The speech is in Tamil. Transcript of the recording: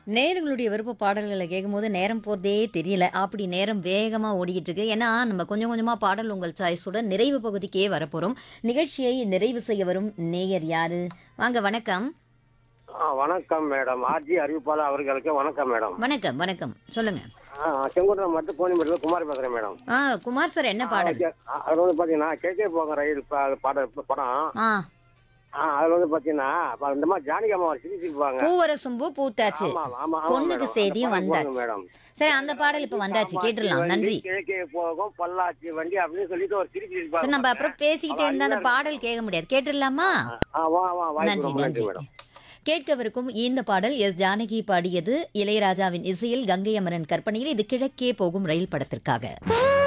நேயர்களுடைய விருப்ப பாடல்கள கேட்கும்போது நேரம் போறதே தெரியல. அப்படி நேரம் வேகமா ஓடிக்கிட்டு இருக்கு. ஏன்னா, நம்ம கொஞ்சம் கொஞ்சமா பாடல் உங்கள் சாய்ஸுடன் நிறைவு பகுதிக்கே வரப்போறோம். நிகழ்ச்சியை நிறைவு செய்ய வரும் நேயர் யாரு? வாங்க வணக்கம். வணக்கம் மேடம். ஆர்ஜி அறிவிப்பாளர் அவர்களுக்கு வணக்கம் மேடம். வணக்கம், வணக்கம். சொல்லுங்க. செங்குன்றம் மட்டும் கோணிமேட்டில் குமார் பேசுறேன் மேடம். குமார் சார் என்ன பாடல்? அது வந்து பாத்தீங்கன்னா கேகே போங்க ரயில் பாடல் படம். ஆ அதுல வந்து பாத்தீங்கன்னா இந்த மாதிரி ஜானகி அம்மா சிரிச்சிருப்பாங்க. பூவரசும்பு பூத்தாச்சு. ஆமா ஆமா ஆமா பொண்ணுக்கு மேடம். அந்த செய்தியும் பாடல் போடுங்க வந்தாச்சு. மேடம். சரி அந்த பாடல் இப்ப வந்தாச்சு. காமாட்சி கேட்டுறலாம். வண்டி நன்றி. கிழக்கே போகும் பொள்ளாச்சி வண்டி அப்படின்னு சொல்லிட்டு ஒரு சிரிச்சு சரி நம்ம அப்புறம் பேசிக்கிட்டே இருந்தா அந்த பாடல் கேட்க முடியாது. கேட்டுடலாமா? வாய்ப்பு நன்றி, ரொம்ப நன்றி நன்றி. மேடம். கேட்கவிருக்கும் இந்த பாடல் எஸ் ஜானகி பாடியது. இளையராஜாவின் இசையில் கங்கை அமரன் கற்பனையில் இது கிழக்கே போகும் ரயில் படத்திற்காக.